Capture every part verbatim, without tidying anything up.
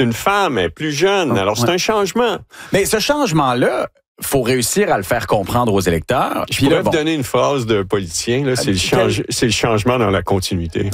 c'est une femme, elle est plus jeune. Alors, c'est ouais. un changement. Mais ce changement-là, faut réussir à le faire comprendre aux électeurs. Je Puis pourrais là, bon. vous donner une phrase de politicien, là, c'est, le change, c'est le changement dans la continuité.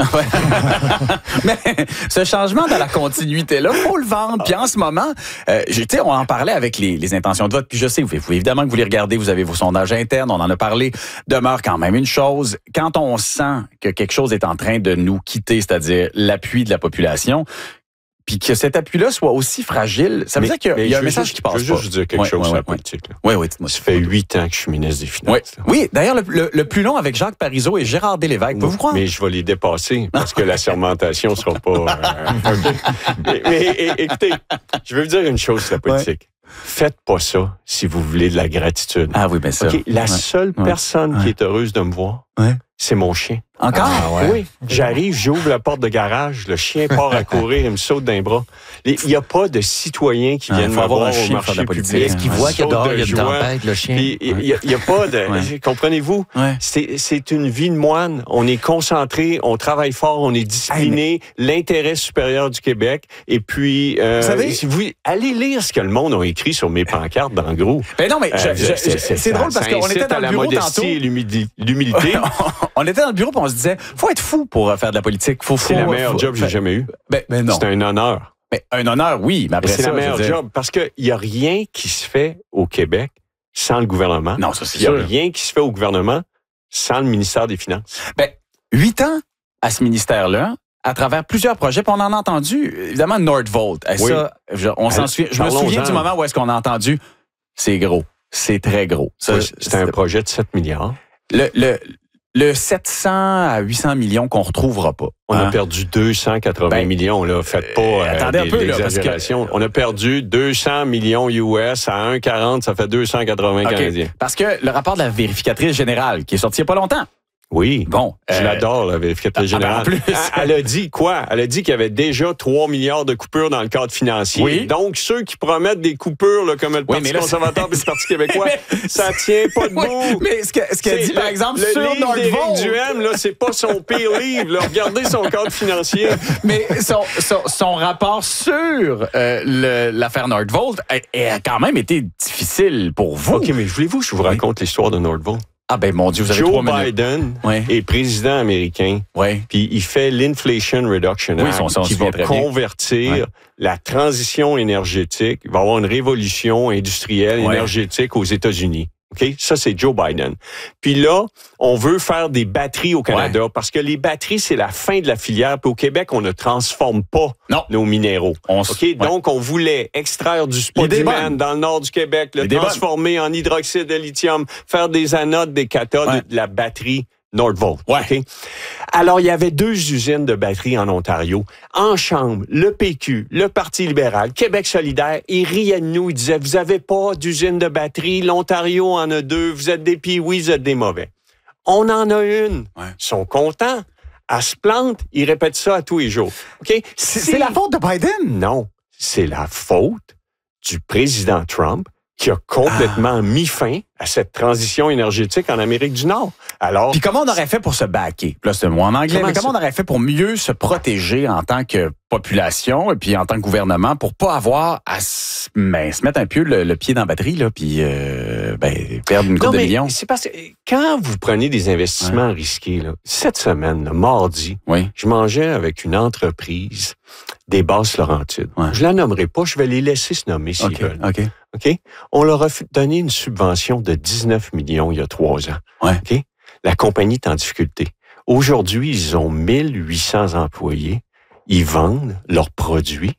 Mais ce changement dans la continuité-là, faut le vendre. Puis en ce moment, euh, tu sais, on en parlait avec les, les intentions de vote. Puis je sais, vous, vous, évidemment que vous les regardez, vous avez vos sondages internes, on en a parlé. Demeure quand même une chose, quand on sent que quelque chose est en train de nous quitter, c'est-à-dire l'appui de la population, puis que cet appui-là soit aussi fragile, ça veut mais, dire qu'il y a un message juste, qui passe pas. Je veux juste vous dire quelque ouais, chose ouais, sur ouais, la politique. Là. Oui, oui, dites-moi. Ça fait huit ans que je suis ministre des Finances. Oui, oui d'ailleurs, le, le, le plus long avec Jacques Parizeau et Gérard Delévesque. Pouvez-vous croire? Mais je vais les dépasser parce que la sermentation ne sera pas... Euh, mais, mais é, écoutez, je vais vous dire une chose sur la politique. Ouais. Faites pas ça si vous voulez de la gratitude. Ah oui, bien sûr. Okay? La ouais. seule ouais. personne ouais. qui est heureuse de me voir, ouais. c'est mon chien. Encore? Ah, ouais. Oui. J'arrive, j'ouvre la porte de garage, le chien part à courir, il me saute d'un bras. Il n'y a pas de citoyens qui viennent me voir au marché public. Est-ce qu'il voit que dehors, il y a une tempête, le chien? Il n'y a, a pas de... Ouais. Comprenez-vous? Ouais. C'est, c'est une vie de moine. On est concentré, on travaille fort, on est discipliné, hey, mais... l'intérêt supérieur du Québec. Et puis, euh, vous savez, si vous allez lire ce que le monde a écrit sur mes pancartes, dans le gros. Mais non, mais je, euh, je, c'est, c'est, c'est, c'est drôle parce qu'on était dans le bureau tantôt. Et l'humilité. l'humilité. On était dans le bureau et on se disait, faut être fou pour faire de la politique. Faut, c'est faut, la meilleure faut, job que j'ai jamais eu. Ben, ben non. C'est un honneur. Ben, un honneur, oui, mais après mais c'est ça, la meilleure job parce qu'il n'y a rien qui se fait au Québec sans le gouvernement. Non, ça c'est sûr. Il n'y a rien qui se fait au gouvernement sans le ministère des Finances. Ben, huit ans à ce ministère-là, à travers plusieurs projets, puis on en a entendu, évidemment, Nordvolt. Et oui. Ça, je, on s'en souvient, je me souviens du moment où est-ce qu'on a entendu, c'est gros, c'est très gros. Ça, oui, c'était c'est un projet de sept milliards. Le, le, le sept cents à huit cents millions qu'on retrouvera pas. On hein? a perdu deux cent quatre-vingts ben, millions, là. Faites pas euh, attendez des, un peu, l'exagération. Là, que... On a perdu deux cents millions U S à un virgule quarante, ça fait deux cent quatre-vingts okay. Canadiens. Parce que le rapport de la vérificatrice générale, qui est sorti il n'y a pas longtemps. Oui. Bon. Je euh, l'adore, la vérificatrice générale. Ah ben en plus. Elle, elle a dit quoi? Elle a dit qu'il y avait déjà trois milliards de coupures dans le cadre financier. Oui. Donc, ceux qui promettent des coupures, là, comme le Parti oui, là, conservateur et le Parti québécois, mais, ça tient pas debout. Oui, mais ce, que, ce qu'elle dit, le, par exemple, le sur livre Nordvolt. Duhem, là, c'est pas son pire livre. Là. Regardez son cadre financier. Mais son, son, son rapport sur euh, le, l'affaire Nordvolt a, a quand même été difficile pour vous. OK, mais voulez-vous que je vous raconte oui. l'histoire de Nordvolt? Ah ben mon Dieu, vous avez Joe trois minutes. Biden ouais. est président américain. Ouais. Puis il fait l'Inflation Reduction Act oui, son, son qui va convertir ouais. la transition énergétique. Il va y avoir une révolution industrielle ouais. énergétique aux États-Unis. OK? Ça, c'est Joe Biden. Puis là, on veut faire des batteries au Canada ouais. parce que les batteries, c'est la fin de la filière. Puis au Québec, on ne transforme pas non. nos minéraux. On s... OK? Ouais. Donc, on voulait extraire du spodumène dans le nord du Québec, le transformer en hydroxyde de lithium, faire des anodes, des cathodes, ouais. de la batterie Nordvolt. Ouais. Okay? Alors, il y avait deux usines de batteries en Ontario. En chambre, le P Q, le Parti libéral, Québec solidaire, ils riaient de nous. Ils disaient, vous avez pas d'usine de batterie, l'Ontario en a deux, vous êtes des pis-oui, vous êtes des mauvais. On en a une. Ouais. Ils sont contents. Elle se plante, ils répètent ça à tous les jours. Okay? C'est, c'est la faute de Biden? Non. C'est la faute du président Trump qui a complètement ah. mis fin à cette transition énergétique en Amérique du Nord. Alors, puis comment on aurait fait pour se backer? Là, c'est le mot en anglais, comment mais comment ça? On aurait fait pour mieux se protéger en tant que population et puis en tant que gouvernement pour pas avoir à se, ben, se mettre un peu le, le pied dans la batterie là, puis euh, ben, perdre une couple de millions? C'est parce que quand vous prenez des investissements ouais. risqués, là, cette semaine, le mardi, oui. je mangeais avec une entreprise des Basses-Laurentides. Ouais. Je la nommerai pas, je vais les laisser se nommer s'ils okay. veulent. OK. OK? On leur a donné une subvention de dix-neuf millions il y a trois ans. Ouais. OK? La compagnie est en difficulté. Aujourd'hui, ils ont mille huit cents employés. Ils vendent leurs produits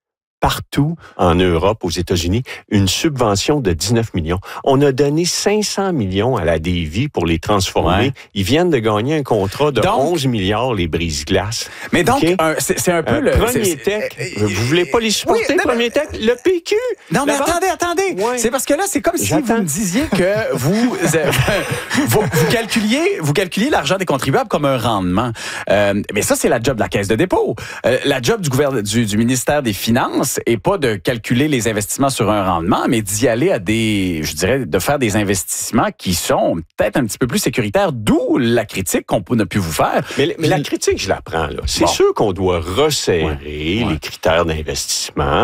partout en Europe, aux États-Unis, une subvention de dix-neuf millions. On a donné cinq cents millions à la Davy pour les transformer. Ouais. Ils viennent de gagner un contrat de donc, onze milliards, les brise-glaces. Mais donc, okay? un, c'est, c'est un peu euh, le... Premier c'est, Tech, c'est, vous voulez pas les supporter, oui, non, Premier Tech? Le P Q! Non, mais attendez, attendez! Ouais. C'est parce que là, c'est comme si J'attends. vous me disiez que vous, euh, vous, vous, calculiez, vous calculiez l'argent des contribuables comme un rendement. Euh, mais ça, c'est la job de la Caisse de dépôt. Euh, la job du, gouvernement, du, du ministère des Finances est pas de calculer les investissements sur un rendement, mais d'y aller à des, je dirais, de faire des investissements qui sont peut-être un petit peu plus sécuritaires, d'où la critique qu'on a pu vous faire. Mais, mais Puis, la critique, je la prends, là. C'est bon. sûr qu'on doit resserrer ouais. les ouais. critères d'investissement.